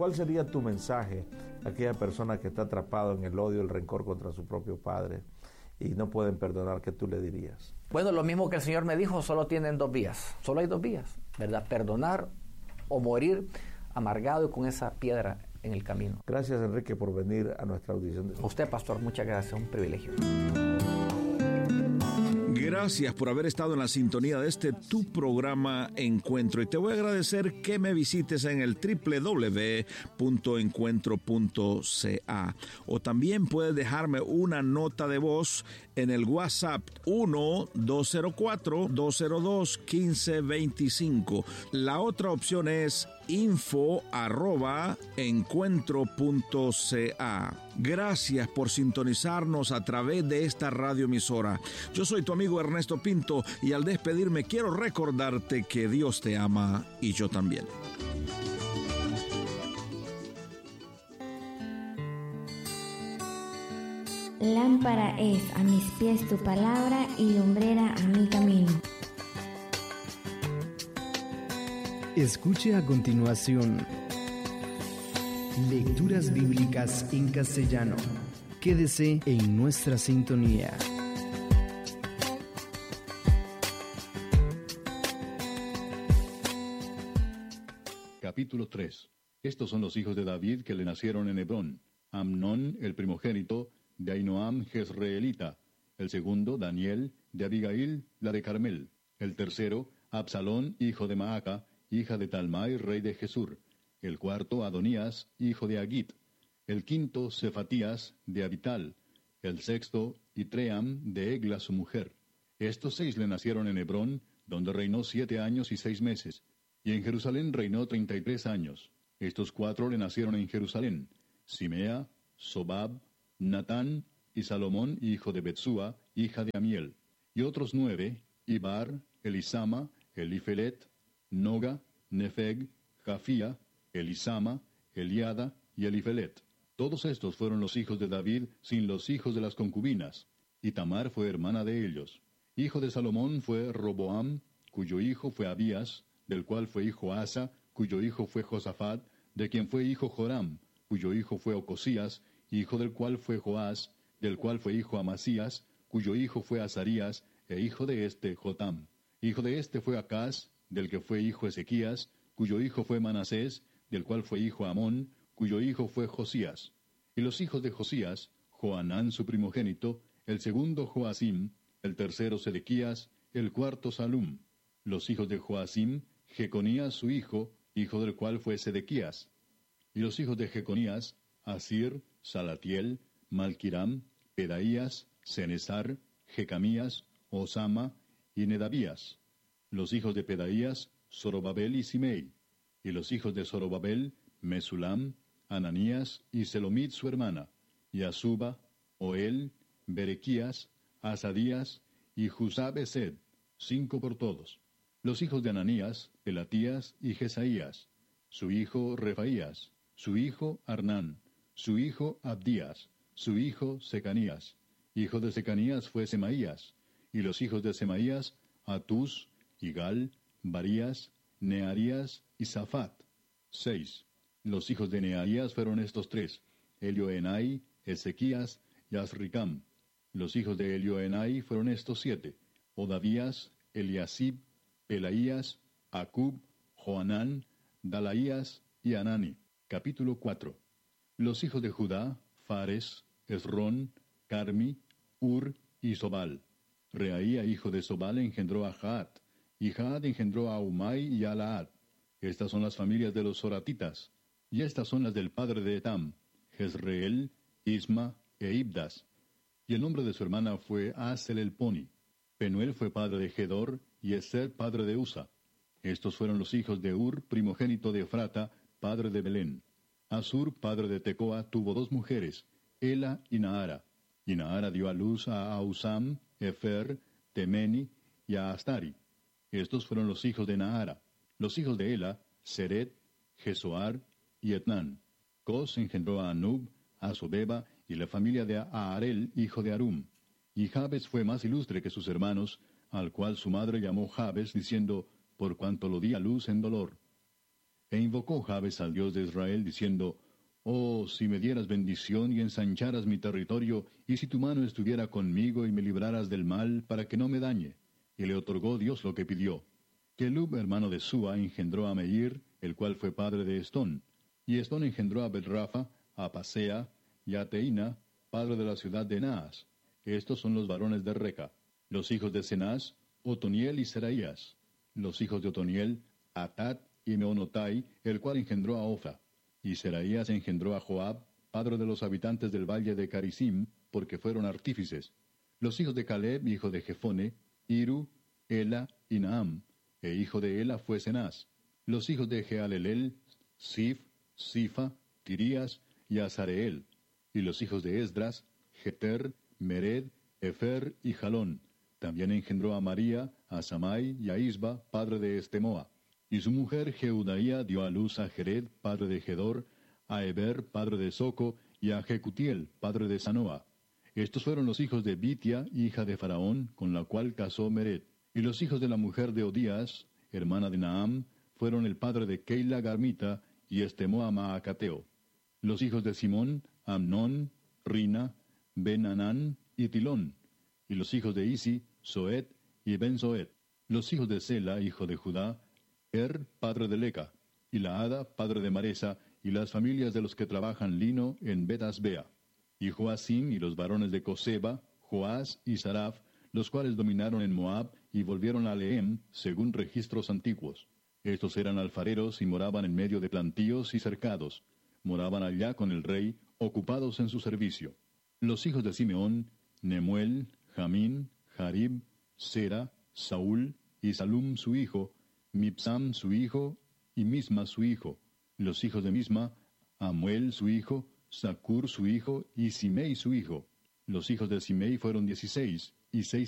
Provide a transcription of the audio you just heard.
¿Cuál sería tu mensaje a aquella persona que está atrapada en el odio, el rencor contra su propio padre y no pueden perdonar? ¿Qué tú le dirías? Bueno, lo mismo que el Señor me dijo, solo tienen dos vías. Solo hay dos vías, ¿verdad? Perdonar o morir amargado y con esa piedra en el camino. Gracias, Enrique, por venir a nuestra audición. A usted, pastor, muchas gracias, un privilegio. Gracias por haber estado en la sintonía de tu programa Encuentro. Y te voy a agradecer que me visites en el www.encuentro.ca. O también puedes dejarme una nota de voz en el WhatsApp 1-204-202-1525. La otra opción es info@encuentro.ca. Gracias por sintonizarnos a través de esta radioemisora. Yo soy tu amigo Ernesto Pinto y al despedirme quiero recordarte que Dios te ama y yo también. Lámpara es a mis pies tu palabra y lumbrera a mi camino. Escuche a continuación lecturas bíblicas en castellano. Quédese en nuestra sintonía. Capítulo 3. Estos son los hijos de David que le nacieron en Hebrón: Amnón, el primogénito, de Ahinoam jezreelita; el segundo, Daniel, de Abigail, la de Carmel; el tercero, Absalón, hijo de Maaca, hija de Talmai, rey de Jesur; el cuarto, Adonías, hijo de Agit; el quinto, Cefatías, de Abital; el sexto, Itream, de Egla su mujer. Estos 6 le nacieron en Hebrón, donde reinó 7 años y 6 meses, y en Jerusalén reinó 33 años. Estos 4 le nacieron en Jerusalén: Simea, Sobab, Natán y Salomón, hijo de Betsúa, hija de Amiel; y otros 9, Ibar, Elisama, Elifelet, Noga, Nefeg, Jafía, Elisama, Eliada y Elifelet. Todos estos fueron los hijos de David, sin los hijos de las concubinas, y Tamar fue hermana de ellos. Hijo de Salomón fue Roboam, cuyo hijo fue Abías, del cual fue hijo Asa, cuyo hijo fue Josafat, de quien fue hijo Joram, cuyo hijo fue Ocosías, hijo del cual fue Joás, del cual fue hijo Amasías, cuyo hijo fue Azarías, e hijo de este Jotam. Hijo de este fue Acaz, del que fue hijo Ezequías, cuyo hijo fue Manasés, del cual fue hijo Amón, cuyo hijo fue Josías. Y los hijos de Josías: Joanán su primogénito, el segundo Joacim, el tercero Sedequías, el cuarto Salum. Los hijos de Joacim: Jeconías su hijo del cual fue Sedequías. Y los hijos de Jeconías: Asir, Salatiel, Malquiram, Pedaías, Cenesar, Jecamías, Osama y Nedabías. Los hijos de Pedaías: Zorobabel y Simei. Y los hijos de Zorobabel: Mesulam, Ananías y Selomit su hermana, y Asuba, Oel, Berequías, Asadías y Jusab-Esed, 5 por todos. Los hijos de Ananías: Pelatías y Jesaías; su hijo Refaías; su hijo Arnán; su hijo Abdías; su hijo Secanías. Hijo de Secanías fue Semaías; y los hijos de Semaías: Atús, Igal, Barías, Nearías y Safat. 6. Los hijos de Nearías fueron estos 3: Elioenai, Ezequías y Azricam. Los hijos de Elioenai fueron estos 7: Odavías, Eliasib, Pelaías, Acub, Joanán, Dalaías y Anani. Capítulo 4. Los hijos de Judá: Fares, Esrón, Carmi, Ur y Sobal. Reaía, hijo de Sobal, engendró a Jaat, y Jaat engendró a Umai y a Laad. Estas son las familias de los soratitas, y estas son las del padre de Etam: Jezreel, Isma e Ibdas. Y el nombre de su hermana fue Aselelponi. Penuel fue padre de Gedor, y Eser padre de Usa. Estos fueron los hijos de Ur, primogénito de Efrata, padre de Belén. Asur, padre de Tecoa, tuvo 2 mujeres, Ela y Naara. Y Naara dio a luz a Ausam, Efer, Temeni y a Astari. Estos fueron los hijos de Naara. Los hijos de Ela: Seret, Jesoar y Etnán. Cos engendró a Anub, a Sobeba y la familia de Aarel, hijo de Arum. Y Jabes fue más ilustre que sus hermanos, al cual su madre llamó Jabes, diciendo: por cuanto lo di a luz en dolor. E invocó Jabes al Dios de Israel, diciendo, Oh, si me dieras bendición y ensancharas mi territorio, y si tu mano estuviera conmigo y me libraras del mal, para que no me dañe. Y le otorgó Dios lo que pidió. Kelub, hermano de Sua, engendró a Meir, el cual fue padre de Estón. Y Estón engendró a Bet-Rafa, a Pasea, y a Teina, padre de la ciudad de Naas. Estos son los varones de Reca. Los hijos de Cenaz, Otoniel y Seraías. Los hijos de Otoniel, Atat y Meonotai, el cual engendró a Ofra. Y Seraías engendró a Joab, padre de los habitantes del valle de Carisim, porque fueron artífices. Los hijos de Caleb, hijo de Jefone, Iru, Ela y Naam, e hijo de Ela fue Cenaz. Los hijos de Jealelel, Sif, Sifa, Tirías y Azareel. Y los hijos de Esdras, Jeter, Mered, Efer y Jalón. También engendró a María, a Samai y a Isba, padre de Estemoa. Y su mujer Jeudaía dio a luz a Jered, padre de Gedor, a Eber, padre de Soco, y a Jecutiel, padre de Sanoa. Estos fueron los hijos de Bitia, hija de Faraón, con la cual casó Mered. Y los hijos de la mujer de Odías, hermana de Naam, fueron el padre de Keila Garmita y Estemoa Maacateo. Los hijos de Simón, Amnón, Rina, Ben-Anán y Tilón. Y los hijos de Isi, Soet y Ben-Soet. Los hijos de Sela, hijo de Judá, padre de Leca, y Laada, padre de Maresa, y las familias de los que trabajan lino en Bet-Asbea. Y Joacim y los varones de Coseba, Joás y Saraf, los cuales dominaron en Moab y volvieron a Lehem, según registros antiguos. Estos eran alfareros y moraban en medio de plantíos y cercados. Moraban allá con el rey, ocupados en su servicio. Los hijos de Simeón, Nemuel, Jamín, Jarib, Sera, Saúl y Salum su hijo, Mipsam su hijo y Misma su hijo. Los hijos de Misma, Amuel su hijo, Zacur su hijo y Simei su hijo. Los hijos de Simei fueron 16, y 6